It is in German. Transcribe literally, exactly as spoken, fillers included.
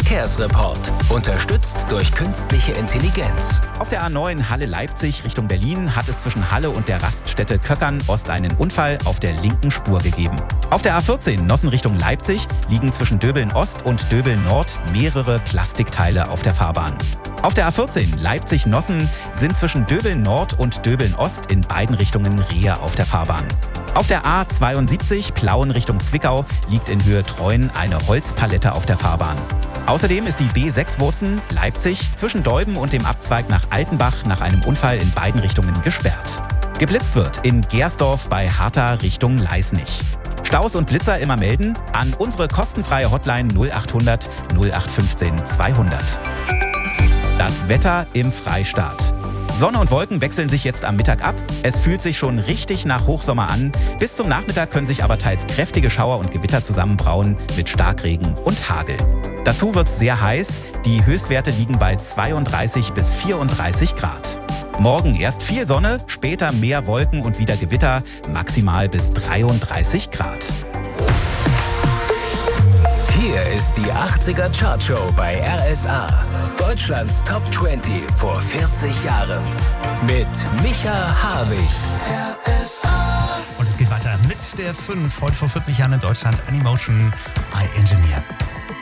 Verkehrsreport. Unterstützt durch künstliche Intelligenz. Auf der A neun Halle-Leipzig Richtung Berlin hat es zwischen Halle und der Raststätte Köckern-Ost einen Unfall auf der linken Spur gegeben. Auf der A vierzehn Nossen Richtung Leipzig liegen zwischen Döbeln-Ost und Döbeln-Nord mehrere Plastikteile auf der Fahrbahn. Auf der A vierzehn Leipzig-Nossen sind zwischen Döbeln-Nord und Döbeln-Ost in beiden Richtungen Rehe auf der Fahrbahn. Auf der A zweiundsiebzig Plauen Richtung Zwickau liegt in Höhe Treuen eine Holzpalette auf der Fahrbahn. Außerdem ist die B sechs Wurzen Leipzig zwischen Deuben und dem Abzweig nach Altenbach nach einem Unfall in beiden Richtungen gesperrt. Geblitzt wird in Gersdorf bei Harta Richtung Leisnig. Staus und Blitzer immer melden an unsere kostenfreie Hotline null achthundert null acht fünfzehn zweihundert. Das Wetter im Freistaat. Sonne und Wolken wechseln sich jetzt am Mittag ab. Es fühlt sich schon richtig nach Hochsommer an. Bis zum Nachmittag können sich aber teils kräftige Schauer und Gewitter zusammenbrauen mit Starkregen und Hagel. Dazu wird es sehr heiß. Die Höchstwerte liegen bei zweiunddreißig bis vierunddreißig Grad. Morgen erst viel Sonne, später mehr Wolken und wieder Gewitter, maximal bis dreiunddreißig Grad. Hier ist die achtziger Chartshow bei R S A. Deutschlands Top zwanzig vor vierzig Jahren. Mit Micha Harwig. R S A. Und es geht weiter mit der fünf. Heute vor vierzig Jahren in Deutschland. Animotion, I Engineer.